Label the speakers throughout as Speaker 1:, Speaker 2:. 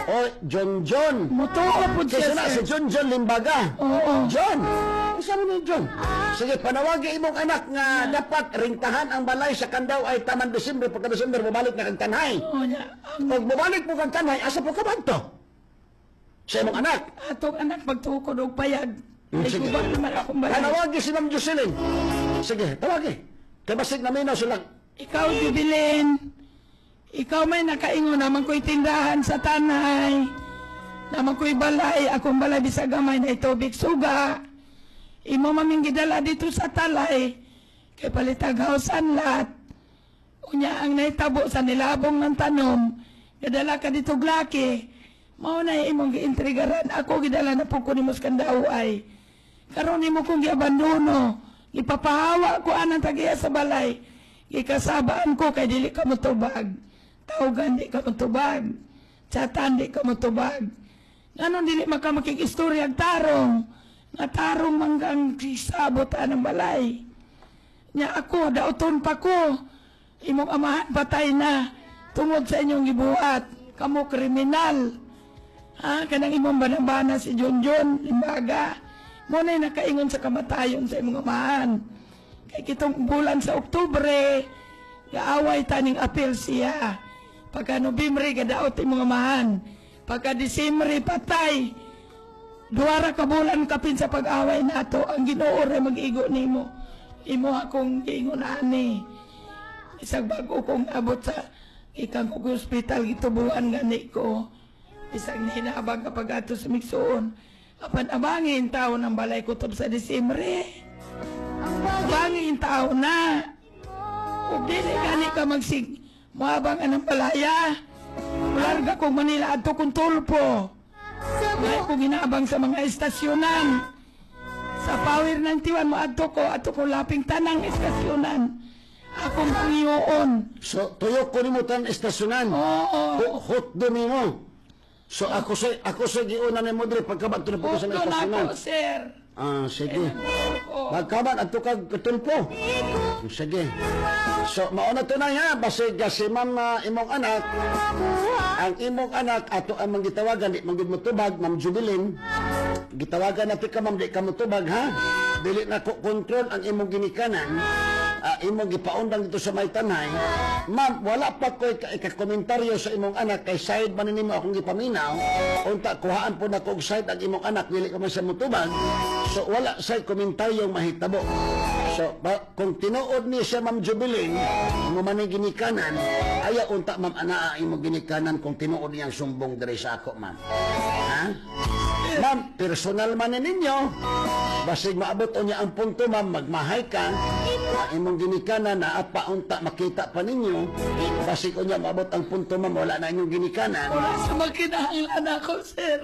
Speaker 1: O, John.
Speaker 2: Mutuo po
Speaker 1: Kasi
Speaker 2: siya,
Speaker 1: na, si
Speaker 2: sir.
Speaker 1: John Limbaga.
Speaker 2: Oo.
Speaker 1: John! Isa mo ni John. Sige, panawagi imong anak nga dapat rintahan ang balay sa kandaw ay taman Desember. Pagka Desember, babalik na kang tanhay.
Speaker 2: Oo niya.
Speaker 1: Pag babalik mo kang tanhay, asa po ka ba ito? Sa imong anak.
Speaker 2: Atong anak magtukod og payag. Ay
Speaker 1: Sige.
Speaker 2: kubang naman akong balay.
Speaker 1: Panawagi si Ma'am Jocelyn. Sige, tawagi. Kaya basig na minaw sila.
Speaker 2: Ikaw, Jubilin. Ikaw may nakaingon naman ko'y tindahan sa tanay. Naman ko'y balay. Akong balay bisag gamay na tubig suga. Imo maming gidala dito sa talay. Kay palitag hausan lahat. Unya ang naitabo sa nilabong ng tanom. Gadala ka dito glaki. Mao na imong giintrigaran. Ako gidala na po ko ni Muskandaw ay. Karon imo kong giabandono. Ipapahawa ko anang tagiya sa balay. Ikasabaan ko kay dili ka motubag. Tawgan di ka motubag. Chatan di ka motubag. Ganon dili maka makikistorya tarong. Nga tarong manggang sabot anang balay. Nya ako, dauton pa ko. Imong amahan patay na. Tungod sa inyong gibuhat. Kamu kriminal. Ha? Kanang imong banabana si John Limbaga. Muna'y nakaingon sa kamatayon sa imong amahan. Kay kitong bulan sa Oktubre, gaaway taning apel siya. Pagka Nobyembre, gadaot imong amahan. Pagka Disyembre, patay. Duwara ka bulan kapin sa pag-away nato. Ang Ginoo ray mag-igo nimo. Imo akong giingon ani. Isang bago kong abot sa ikang hospital gitubuan gani ko. Isang hinabang kapag ato sa Migsoon. Apan abangin taon ang balay kutob sa Disyembre. Abangin taon na. Kung dili gani ka magsig, muhabang anang balaya. Larga kong Manila ato kong tulpo. May kong ginabang sa mga estasyonan. Sa Power 91 mo ato ko laping tanang estasyonan. Akong pangiyoon.
Speaker 1: So, tuyok ko ni mo tan estasyonan.
Speaker 2: Oo.
Speaker 1: Hot domingo. So, ako sa giuna ni mo dre pagkabat to na po sa
Speaker 2: Huwag na
Speaker 1: estasyonan.
Speaker 2: ako, sir.
Speaker 1: Sige.
Speaker 2: Oo.
Speaker 1: Magkabat ato kag katulpo. Sige. So, mauna to na ha. Basig si ma'am imong anak. Ang imong anak, ato ang manggitawagan, di manggid mo tubag, Ma'am Jubilin. Gitawagan natin ka, ma'am, di ka mo tubag, ha? Dili na ko kontrol ang imong ginikanan. Imong gipaundang dito sa may tanay. Ma'am, wala pa ko ikakomentaryo sa imong anak, kay side man nimo akong gipaminaw. Unta, kuhaan po na ko og side ang imong anak, dili ka man sa mo tubag. So, wala sa komentaryong mahitabo. So, kung tinuod niya siya, Ma'am Jubilin, mo man ginikanan, ayaw unta, ma'am, anaa imong ginikanan kung tinuod niyang sumbong diri sa ako, ma'am. Ha? Ma'am, personal man ninyo, basig maabot o niya ang punto, ma'am, magmahay ka, imong ginikanan na apa unta makita pa ninyo, basig o niya maabot ang punto, ma'am, wala na inyong ginikanan.
Speaker 2: Wala sa magkinahanglan ako, sir.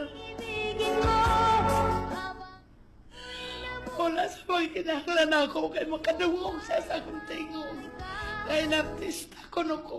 Speaker 2: Wala sa magkinahanglan ako kay makadungog siya sa akong tingog. Kaya naptista ko no ko.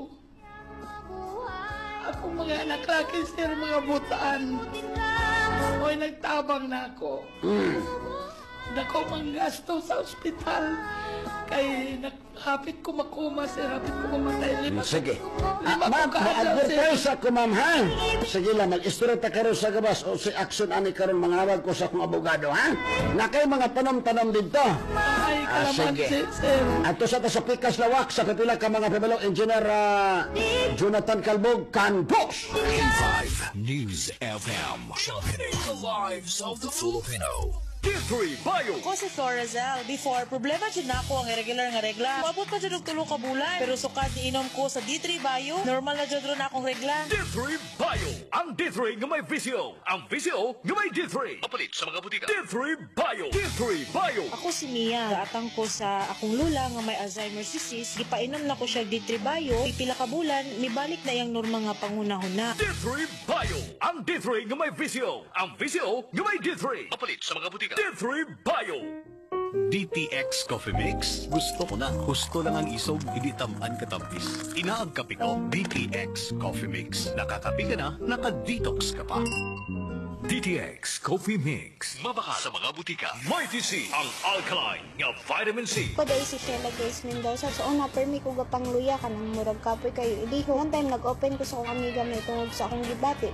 Speaker 2: Akong mga anak laki, sir, mga butaan. Hoy, nagtabang na ako. Dako mang gasto sa ospital. Kay hapit ko makuma, sir. Hapit ko mamatay.
Speaker 1: Sige.
Speaker 2: Lima
Speaker 1: Ma'am,
Speaker 2: ko kaadlaw, sir.
Speaker 1: ma-advertise ako, ma'am, ha? Sige lang, mag-istorya ta karon sa gabas o si action ani karon mangawag ko sa akong abogado, ha? Na kay mga tanom-tanom dito.
Speaker 2: Ay, kalamansi,
Speaker 1: Sige.
Speaker 2: sir.
Speaker 1: Ato sa Pikas Lawak, sa pipila ka mga pibalo, Engineer Jonathan Calbog, Candos.
Speaker 3: 5 News FM. Championing the lives of the Filipino. D3 Bio.
Speaker 4: Ako si Florazel. Before, problema dyan na ako ang irregular nga regla. Maabot pa dyan og 3 ka bulan. Pero sukad ni inom ko sa D3 Bio, normal na dyan ron akong regla.
Speaker 3: D3 Bio. Ang D3 nga may visyo. Ang visyo nga may D3. Mapalit sa mga butika. D3 Bio. D3 Bio.
Speaker 4: Ako si Mia. Gaatang ko sa akong lula nga may Alzheimer's disease. Gipainom na ko siya D3 Bio. Pipila ka bulan, mibalik na yung normal nga pangunahon na.
Speaker 3: D3 Bio. Ang D3 nga may visyo. Ang visyo nga may D3. Mapalit sa mga butika. D3 Bio.
Speaker 5: DTX Coffee Mix. Gusto ko na. Gusto lang ang isog, hindi tamaan katampis. Inaag kape ko, DTX Coffee Mix. Nakakape ka na, naka-detox ka pa.
Speaker 3: DTX Coffee Mix. Mabaka sa mga butika. May TC ang alkaline nga vitamin C.
Speaker 6: Koday si Sheila Grace Mendoza. So, una, permi ko gapang luya ka ng murag kapoy kayo. Iliho. One time, nag-open ko sa akong amiga may tungod sa akong gibati.